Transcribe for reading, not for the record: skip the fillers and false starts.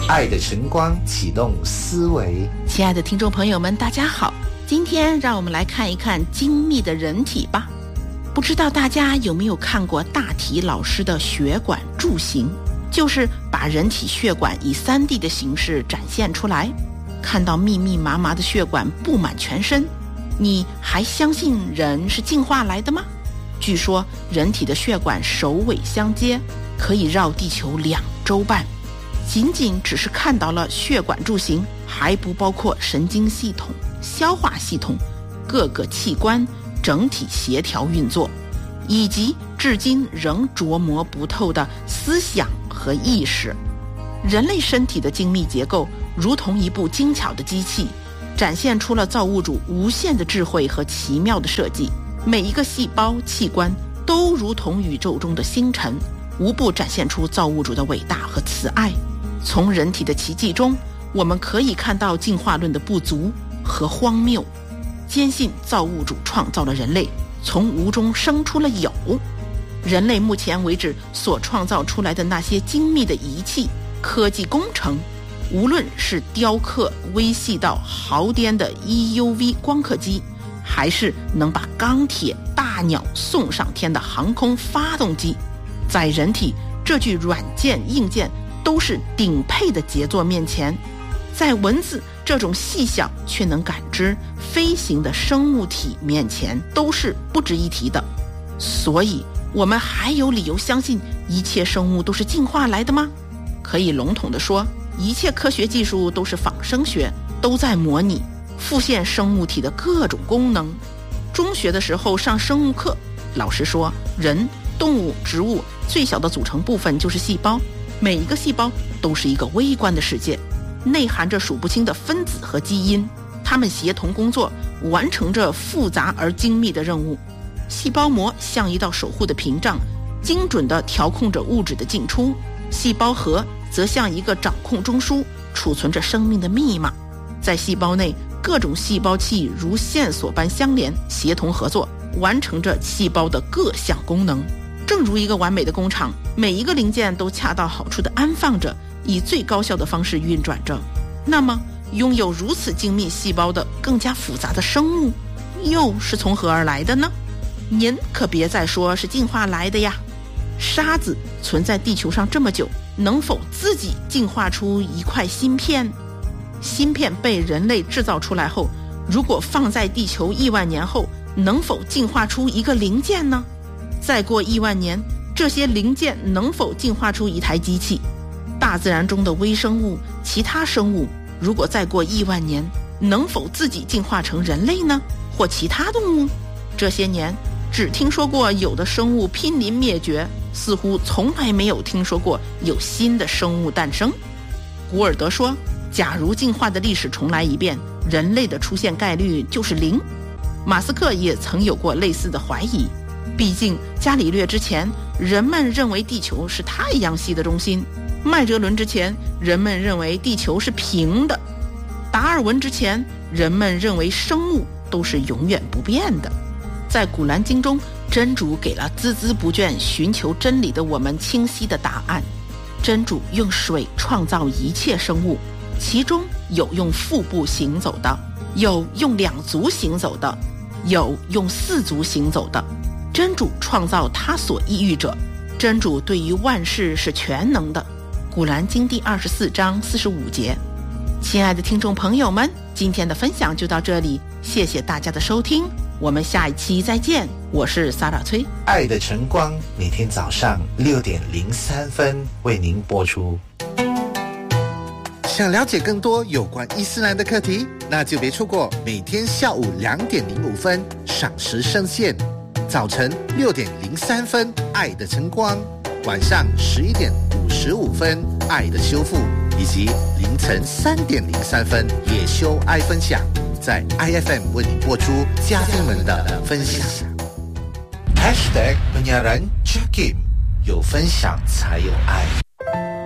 爱的晨光启动思维。 亲爱的听众朋友们，大家好，今天让我们来看一看精密的人体吧。不知道大家有没有看过大体老师的血管柱形，就是把人体血管以 3D 的形式展现出来。看到密密麻麻的血管布满全身，你还相信人是进化来的吗？据说人体的血管首尾相接，可以绕地球2周半。仅仅只是看到了血管柱形，还不包括神经系统、消化系统、各个器官整体协调运作，以及至今仍琢磨不透的思想和意识。人类身体的精密结构如同一部精巧的机器，展现出了造物主无限的智慧和奇妙的设计。每一个细胞器官都如同宇宙中的星辰，无不展现出造物主的伟大和慈爱。从人体的奇迹中，我们可以看到进化论的不足和荒谬，坚信造物主创造了人类，从无中生出了有。人类目前为止所创造出来的那些精密的仪器、科技工程，无论是雕刻微细到毫颠的 EUV 光刻机，还是能把钢铁大鸟送上天的航空发动机，在人体这具软件硬件都是顶配的杰作面前，在文字这种细小却能感知飞行的生物体面前都是不值一提的。所以我们还有理由相信一切生物都是进化来的吗？可以笼统地说，一切科学技术都是仿生学，都在模拟复现生物体的各种功能。中学的时候上生物课，老师说人、动物、植物最小的组成部分就是细胞，每一个细胞都是一个微观的世界，内含着数不清的分子和基因，它们协同工作，完成着复杂而精密的任务。细胞膜像一道守护的屏障，精准地调控着物质的进出；细胞核则像一个掌控中枢，储存着生命的密码。在细胞内，各种细胞器如线索般相连，协同合作，完成着细胞的各项功能。正如一个完美的工厂，每一个零件都恰到好处地安放着，以最高效的方式运转着。那么，拥有如此精密细胞的更加复杂的生物，又是从何而来的呢？您可别再说是进化来的呀！沙子存在地球上这么久，能否自己进化出一块芯片？芯片被人类制造出来后，如果放在地球亿万年后，能否进化出一个零件呢？再过亿万年，这些零件能否进化出一台机器？大自然中的微生物、其他生物，如果再过亿万年，能否自己进化成人类呢？或其他动物？这些年只听说过有的生物濒临灭绝，似乎从来没有听说过有新的生物诞生。古尔德说，假如进化的历史重来一遍，人类的出现概率就是0。马斯克也曾有过类似的怀疑，毕竟伽利略之前，人们认为地球是太阳系的中心；麦哲伦之前，人们认为地球是平的；达尔文之前，人们认为生物都是永远不变的。在古兰经中，真主给了孜孜不倦寻求真理的我们清晰的答案。真主用水创造一切生物，其中有用腹部行走的，有用2足行走的，有用4足行走的。真主创造他所意欲者，真主对于万事是全能的。古兰经第24章45节。亲爱的听众朋友们，今天的分享就到这里，谢谢大家的收听，我们下一期再见。我是萨拉崔。 爱的晨光每天早上6点03分为您播出。 想了解更多有关伊斯兰的课题，那就别错过每天下午2点05分赏时圣线，早晨6点03分爱的晨光，晚上11点55分爱的修复，以及凌晨3点03分也修爱分享，在 IFM 为你播出嘉宾们的分享。 #penyiaran Jakim， 有分享才有爱。